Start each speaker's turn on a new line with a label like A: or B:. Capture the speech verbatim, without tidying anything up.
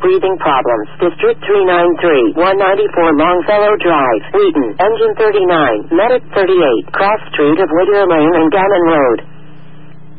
A: breathing problems. District three ninety-three, one ninety-four Longfellow Drive, Wheaton. Engine thirty-nine, Medic thirty-eight, cross street of Whittier Lane and Gannon Road.